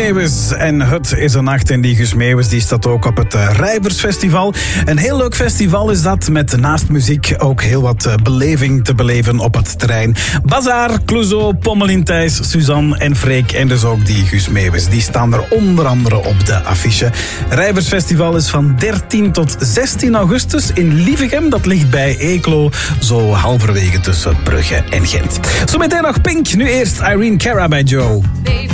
Meeuwis. En het is een nacht en die Guus Meeuwis die staat ook op het Rijversfestival. Een heel leuk festival is dat, met naast muziek ook heel wat beleving te beleven op het terrein. Bazaar, Clouseau, Pommelien Thijs, Suzanne en Freek en dus ook die Guus Meeuwis. Die staan er onder andere op de affiche. Rijversfestival is van 13 tot 16 augustus in Lievegem. Dat ligt bij Eeklo, zo halverwege tussen Brugge en Gent. Zometeen nog Pink, nu eerst Irene Cara bij Joe.